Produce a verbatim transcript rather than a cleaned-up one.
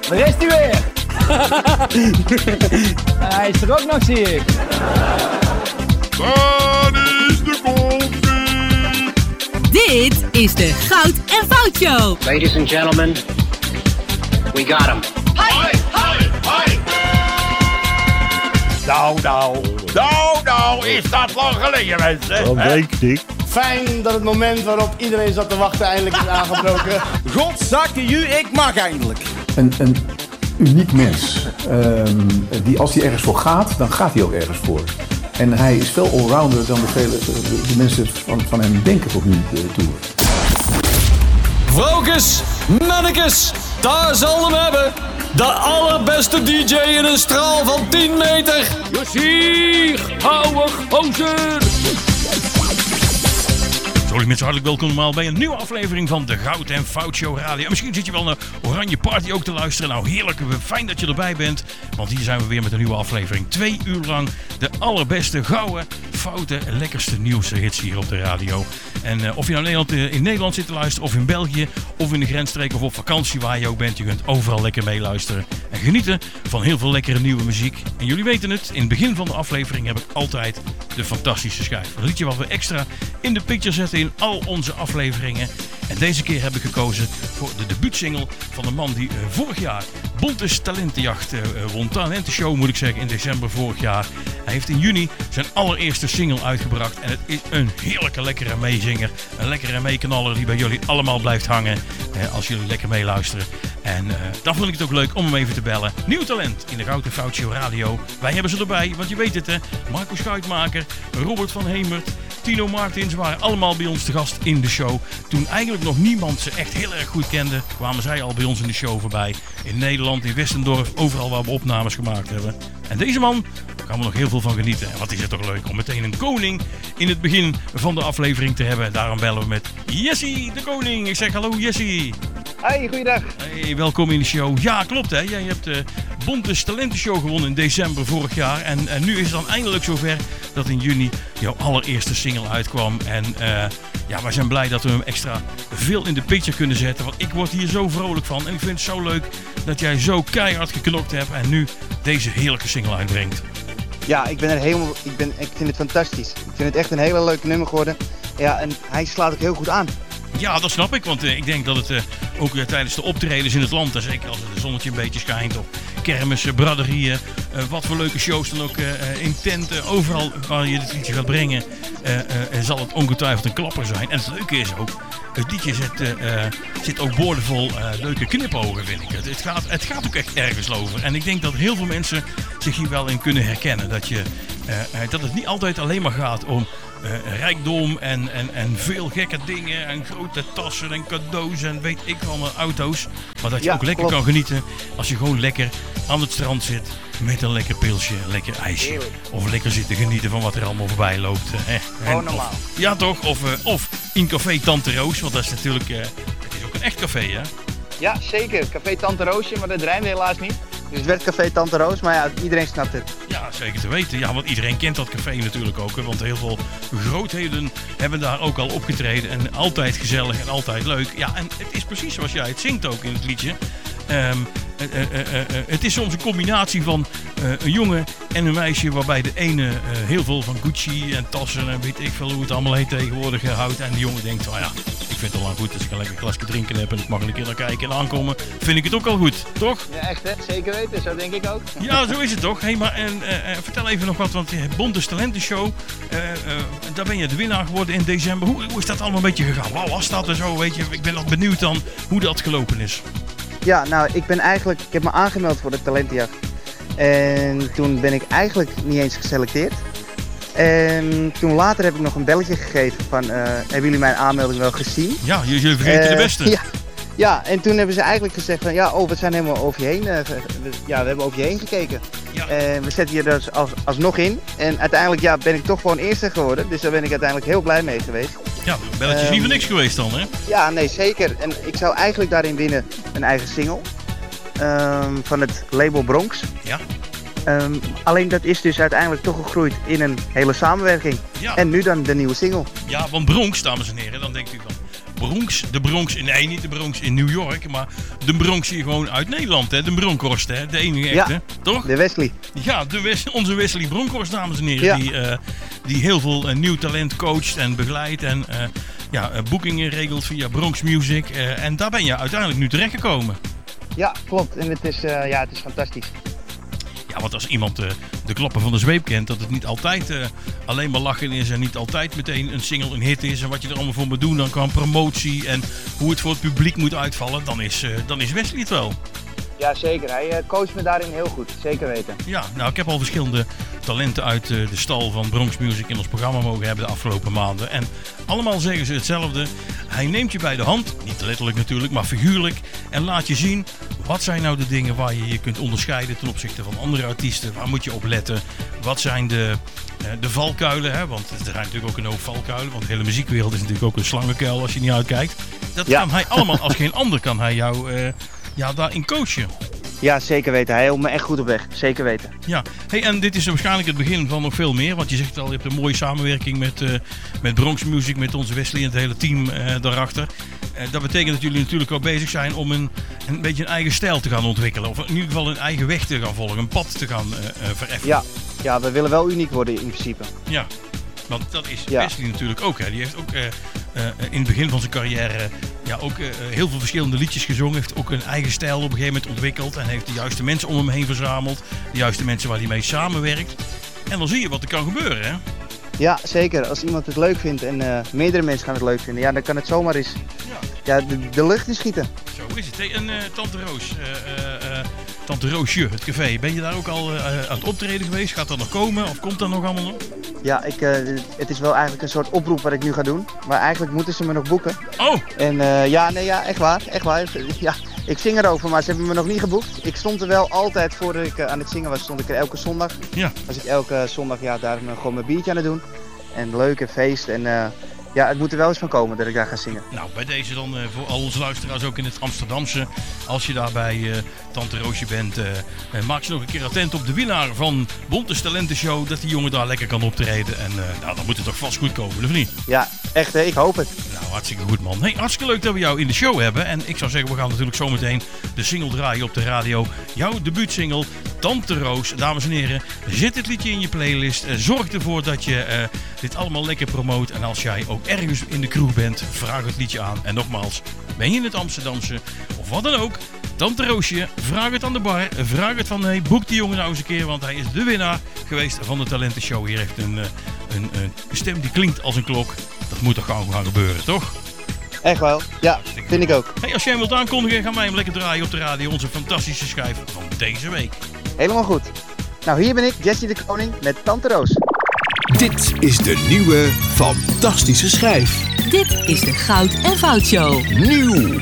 Daar is hij weer. En hij is er ook nog, zie ik. Waar is de koffie? Dit is de Goud en Fout Show. Ladies and gentlemen, we got him. Hoi, hoi, hoi. Nou, nou, nou, nou, is dat lang geleden, mensen? Dat denk ik. Fijn dat het moment waarop iedereen zat te wachten eindelijk is aangebroken. Godzakke ju, ik mag eindelijk. Een, een uniek mens. Um, die als hij ergens voor gaat, dan gaat hij ook ergens voor. En hij is veel allrounder dan de, vele, de, de mensen van, van hem denken tot nu toe. Vrouwkes, mannekes, daar zal hem hebben. De allerbeste D J in een straal van tien meter. Plezier, ouwe gozer. Zo, mensen, hartelijk welkom allemaal bij een nieuwe aflevering van de Goud en Fout Show Radio. En misschien zit je wel naar Oranje Party ook te luisteren. Nou, heerlijk, fijn dat je erbij bent. Want hier zijn we weer met een nieuwe aflevering. Twee uur lang de allerbeste gouden, foute, lekkerste nieuwste hits hier op de radio. En uh, of je nou in Nederland, uh, in Nederland zit te luisteren, of in België, of in de grensstreek, of op vakantie waar je ook bent. Je kunt overal lekker meeluisteren en genieten van heel veel lekkere nieuwe muziek. En jullie weten het, in het begin van de aflevering heb ik altijd de fantastische schijf. Een liedje wat we extra in de picture zetten in al onze afleveringen. En deze keer heb ik gekozen voor de debuutsingle van de man die uh, vorig jaar Bontes Talentenjacht uh, won. Talentenshow moet ik zeggen, in december vorig jaar. Hij heeft in juni zijn allereerste single uitgebracht. En het is een heerlijke, lekkere meezinger. Een lekkere meeknaller die bij jullie allemaal blijft hangen. Uh, als jullie lekker meeluisteren. En uh, dan vond ik het ook leuk om hem even te bellen. Nieuw talent in de Goud en Fout Show Radio. Wij hebben ze erbij, want je weet het hè. Marco Schuitmaker, Robert van Hemert, Tino Martins waren allemaal bij ons te gast in de show. Toen eigenlijk nog niemand ze echt heel erg goed kende, kwamen zij al bij ons in de show voorbij. In Nederland, in Westendorf, overal waar we opnames gemaakt hebben. En deze man, daar gaan we nog heel veel van genieten. En wat is het toch leuk om meteen een koning in het begin van de aflevering te hebben. Daarom bellen we met Jessie de Koning. Ik zeg hallo Jessie. Hoi, goeiedag. Hey, welkom in de show. Ja, klopt hè. Jij hebt de Bontes Talentenshow gewonnen in december vorig jaar. En, en nu is het dan eindelijk zover dat in juni jouw allereerste single uitkwam. En uh, ja, wij zijn blij dat we hem extra veel in de picture kunnen zetten. Want ik word hier zo vrolijk van. En ik vind het zo leuk dat jij zo keihard geknokt hebt en nu deze heerlijke single uitbrengt. Ja, ik ben er helemaal, ik, ben, ik vind het fantastisch. Ik vind het echt een hele leuke nummer geworden. Ja, en hij slaat ook heel goed aan. Ja, dat snap ik, want uh, ik denk dat het uh, ook uh, tijdens de optredens in het land, en zeker als het zonnetje een beetje schijnt, op kermissen, braderieën, uh, wat voor leuke shows dan ook uh, in tenten, overal waar je dit liedje gaat brengen, uh, uh, zal het ongetwijfeld een klapper zijn. En het leuke is ook, het liedje zit, uh, uh, zit ook boordevol uh, leuke knipogen, vind ik. Het, het, gaat, het gaat ook echt ergens over. En ik denk dat heel veel mensen zich hier wel in kunnen herkennen. Dat, je, uh, uh, dat het niet altijd alleen maar gaat om Uh, rijkdom en, en, en veel gekke dingen en grote tassen en cadeaus en weet ik allemaal auto's. Maar dat je ja, ook lekker klopt. Kan genieten als je gewoon lekker aan het strand zit met een lekker pilsje, een lekker ijsje. Heerlijk. Of lekker zitten genieten van wat er allemaal voorbij loopt. Eh, gewoon normaal. Of, ja toch, of, uh, of in café Tante Roos, want dat is natuurlijk, uh, het is ook een echt café hè? Ja zeker, café Tante Roosje, maar dat rijmde helaas niet. Dus het werd café Tante Roos, maar ja, iedereen snapt het. Ja, zeker te weten. Ja, want iedereen kent dat café natuurlijk ook. Hè, want heel veel grootheden hebben daar ook al opgetreden. En altijd gezellig en altijd leuk. Ja, en het is precies zoals jij het zingt ook in het liedje. Um, uh, uh, uh, uh, het is soms een combinatie van uh, een jongen en een meisje waarbij de ene uh, heel veel van Gucci en tassen en weet ik veel hoe het allemaal heet tegenwoordig uh, houdt. En de jongen denkt van oh ja, ik vind het al lang goed als ik een lekker glasje drinken heb en ik mag een keer naar kijken en aankomen. Vind ik het ook al goed, toch? Ja, echt hè? Zeker weten, zo denk ik ook. Ja, zo is het toch. Hey, maar en, uh, uh, vertel even nog wat, want Bontes Talentenshow, uh, uh, daar ben je de winnaar geworden in december. Hoe, hoe is dat allemaal een beetje gegaan? Waar was dat en zo, weet je? Ik ben nog benieuwd dan hoe dat gelopen is. Ja, nou, ik ben eigenlijk, ik heb me aangemeld voor de talentenjacht. En toen ben ik eigenlijk niet eens geselecteerd. En toen later heb ik nog een belletje gegeven van, uh, hebben jullie mijn aanmelding wel gezien? Ja, jullie vergeten uh, de beste. Ja, ja, en toen hebben ze eigenlijk gezegd van, ja, oh, we zijn helemaal over je heen. Uh, we, ja, we hebben over je heen gekeken. Ja. En we zetten je er dus als, alsnog in. En uiteindelijk ja, ben ik toch gewoon eerste geworden. Dus daar ben ik uiteindelijk heel blij mee geweest. Ja, belletje is um, niet voor niks geweest dan, hè? Ja, nee, zeker. En ik zou eigenlijk daarin winnen een eigen single. Um, van het label Bronx. Ja. Um, alleen dat is dus uiteindelijk toch gegroeid in een hele samenwerking. Ja. En nu dan de nieuwe single. Ja, want Bronx, dames en heren, dan denkt u van... Bronx. De Bronx, nee niet de Bronx in New York, maar de Bronx hier gewoon uit Nederland. Hè? De Bronkhorst, hè? De enige echte, Ja, toch? de Wesley. Ja, de Wes- onze Wesley Bronkhorst, dames en heren. Ja. Die, uh, die heel veel uh, nieuw talent coacht en begeleidt en uh, ja, uh, boekingen regelt via Bronx Music. Uh, en daar ben je uiteindelijk nu terechtgekomen. Ja, klopt. En het is, uh, ja, het is fantastisch. Ja, want als iemand uh, de klappen van de zweep kent, dat het niet altijd uh, alleen maar lachen is en niet altijd meteen een single een hit is en wat je er allemaal voor moet doen dan qua promotie en hoe het voor het publiek moet uitvallen, dan is, uh, dan is Wesley het wel. Ja, zeker. Hij uh, coacht me daarin heel goed. Zeker weten. Ja, nou ik heb al verschillende talenten uit uh, de stal van Bronx Music in ons programma mogen hebben de afgelopen maanden. En allemaal zeggen ze hetzelfde. Hij neemt je bij de hand, niet letterlijk natuurlijk, maar figuurlijk. En laat je zien, wat zijn nou de dingen waar je je kunt onderscheiden ten opzichte van andere artiesten. Waar moet je op letten? Wat zijn de, uh, de valkuilen? Hè? Want er zijn natuurlijk ook een hoop valkuilen. Want de hele muziekwereld is natuurlijk ook een slangenkuil als je niet uitkijkt. Dat ja. kan hij allemaal, als geen ander kan hij jou uh, ja, daarin coachen. Ja, zeker weten. Hij helpt me echt goed op weg. Zeker weten. Ja, hey, en dit is waarschijnlijk het begin van nog veel meer. Want je zegt al, je hebt een mooie samenwerking met, uh, met Bronx Music, met onze Wesley en het hele team uh, daarachter. Uh, dat betekent dat jullie natuurlijk ook bezig zijn om een, een beetje een eigen stijl te gaan ontwikkelen. Of in ieder geval een eigen weg te gaan volgen, een pad te gaan uh, uh, vereffenen. Ja. ja, we willen wel uniek worden in principe. Ja, want dat is ja. Wesley natuurlijk ook. Hè. Die heeft ook uh, uh, in het begin van zijn carrière ja, ook uh, heel veel verschillende liedjes gezongen. Heeft ook een eigen stijl op een gegeven moment ontwikkeld. En heeft de juiste mensen om hem heen verzameld. De juiste mensen waar hij mee samenwerkt. En dan zie je wat er kan gebeuren, hè? Ja, zeker. Als iemand het leuk vindt en uh, meerdere mensen gaan het leuk vinden, ja, dan kan het zomaar eens ja. Ja, de, de lucht in schieten. Zo is het. Hey, en uh, Tante Roos, uh, uh, uh, Tante Roosje, het café. Ben je daar ook al uh, aan het optreden geweest? Gaat dat nog komen of komt dat nog allemaal nog? Ja, ik, uh, het is wel eigenlijk een soort oproep wat ik nu ga doen. Maar eigenlijk moeten ze me nog boeken. Oh! En uh, ja, nee, ja, echt waar. Echt waar. Ja, ik zing erover, maar ze hebben me nog niet geboekt. Ik stond er wel altijd, voordat ik uh, aan het zingen was, stond ik er elke zondag. Ja. Was ik elke zondag ja, daar gewoon mijn biertje aan het doen. En leuk en feest. En uh, ja, het moet er wel eens van komen dat ik daar ga zingen. Nou, bij deze dan uh, voor al onze luisteraars ook in het Amsterdamse. Als je daar bij uh, Tante Roosje bent, uh, uh, maak je nog een keer attent op de winnaar van Bontes Talentenshow. Dat die jongen daar lekker kan optreden. En uh, nou, dan moet het toch vast goed komen, of niet? Ja, echt hè, ik hoop het. Nou, hartstikke goed man. Hey, hartstikke leuk dat we jou in de show hebben. En ik zou zeggen, we gaan natuurlijk zometeen de single draaien op de radio. Jouw debuutsingle, Tante Roos. Dames en heren, zet dit liedje in je playlist. Uh, zorg ervoor dat je uh, dit allemaal lekker promoot. En als jij ook ergens in de crew bent, vraag het liedje aan. En nogmaals, ben je in het Amsterdamse of wat dan ook, Tante Roosje, vraag het aan de bar. Vraag het van, hey, boek die jongen nou eens een keer, want hij is de winnaar geweest van de talentenshow. Hier heeft een, een, een stem die klinkt als een klok. Dat moet toch gewoon gaan gebeuren, toch? Echt wel, ja, vind ik ook. Hey, als jij hem wilt aankondigen, gaan wij hem lekker draaien op de radio. Onze fantastische schijf van deze week. Helemaal goed. Nou, hier ben ik, Jesse de Koning, met Tante Roos. Dit is de nieuwe fantastische schijf. Dit is de Goud en Fout Show. Nieuw.